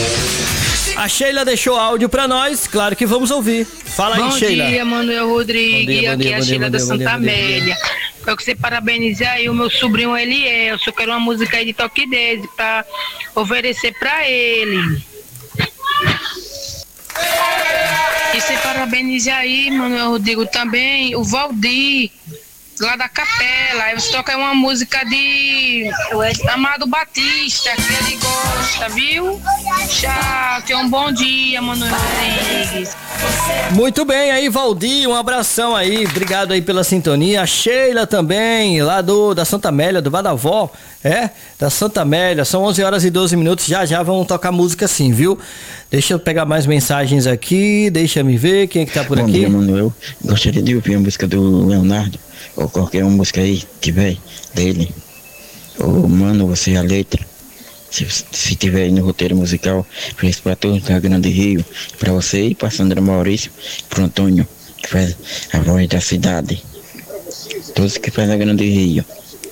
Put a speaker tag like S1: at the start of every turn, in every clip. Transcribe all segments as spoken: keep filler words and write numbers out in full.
S1: A Sheila deixou áudio pra nós, claro que vamos ouvir. Fala aí,
S2: bom
S1: Sheila.
S2: Bom dia, Manuel Rodrigues.
S1: Bom dia, bom
S2: aqui
S1: dia,
S2: é a
S1: bom
S2: Sheila
S1: dia,
S2: da
S1: bom dia,
S2: Santa
S1: bom dia, bom dia.
S2: Amélia. Quero que você parabenize aí o meu sobrinho Elielso. Eu quero uma música aí de Toque Dez pra oferecer pra ele. E você parabenize aí, Manuel Rodrigues, também o Valdir, lá da Capela. Aí você toca aí uma música de Amado Batista, que ele gosta, viu? Tchau, tenha um bom dia, Manuel Rodrigues.
S1: Muito bem, aí Valdir, um abração aí, obrigado aí pela sintonia. A Sheila também, lá do, da Santa Amélia, do Badavó, é, da Santa Amélia, são onze horas e doze minutos, já já vamos tocar música sim, viu? Deixa eu pegar mais mensagens aqui, deixa me ver, quem é que tá por
S3: Bom
S1: aqui?
S3: Bom dia, Manuel, gostaria de ouvir a música do Leonardo, ou qualquer uma música aí que tiver dele, ou mano, você a letra. Se, se tiver aí no roteiro musical, fez para todos da Grande Rio, para você e para Sandra Maurício, para Antônio, que faz a voz da cidade. Todos que fazem a Grande Rio.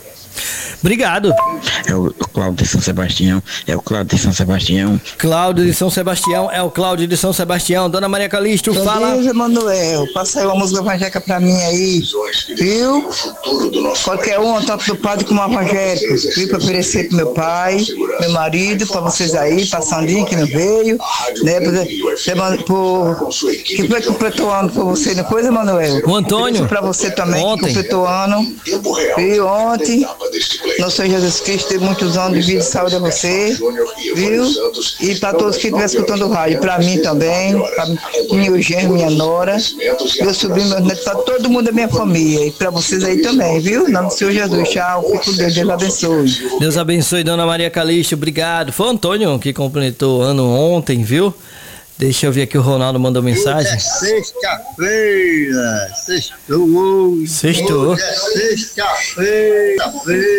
S1: Obrigado.
S3: É o Cláudio de São Sebastião, é o Cláudio de São Sebastião.
S1: Cláudio de São Sebastião, é o Cláudio de São Sebastião. Dona Maria Calixto,
S4: Bom
S1: fala.
S4: dia, Manuel. Passa aí uma música evangélica pra mim aí, viu? Qualquer um, tanto do padre como evangélico. Vim pra oferecer pro meu pai, meu marido, pra vocês aí, pra Sandrinha que não veio, né? Por, por, que foi que completou ano pra você, não foi, Manuel?
S1: O Antônio.
S4: Pra você também,
S1: ontem.
S4: que completou ano. Viu? Ontem. Nosso Senhor Jesus Cristo dê muitos anos de vida e saúde a você, viu? E para todos que estiverem escutando o rádio, para mim também, para meu genro, minha nora, meu sobrinho, meu neto, para todo mundo da minha família. E para vocês aí também, viu? Em nome do Senhor Jesus. Tchau, fique com Deus, Deus abençoe.
S1: Deus abençoe, Dona Maria Calixto, obrigado. Foi o Antônio que completou ano ontem, viu? Deixa eu ver aqui, o Ronaldo mandou mensagem.
S5: Hoje é sexta-feira, sextou hoje.
S1: Sextou.
S5: Hoje é sexta-feira.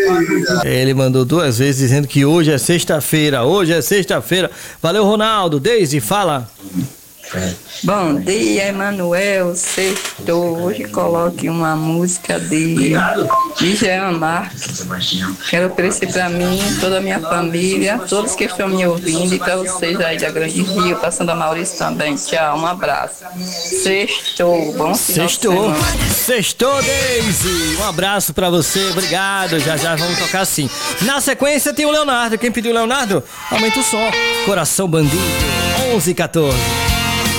S1: Ele mandou duas vezes dizendo que hoje é sexta-feira, hoje é sexta-feira. Valeu, Ronaldo. Deise, fala.
S6: Bom dia, Emanuel, sextou. Hoje coloque uma música de, de Jean Marques. Quero oferecer para mim, toda a minha família, todos que estão me ouvindo e para vocês aí da Grande Rio, para Santa Maurício também. Tchau, um abraço. Sextou, bom final
S1: Sextou.
S6: de semana.
S1: Sextou, Deise. Um abraço pra você, obrigado. Já já vamos tocar sim. Na sequência tem o Leonardo. Quem pediu o Leonardo? Aumenta o som. Coração Bandido, onze e quatorze.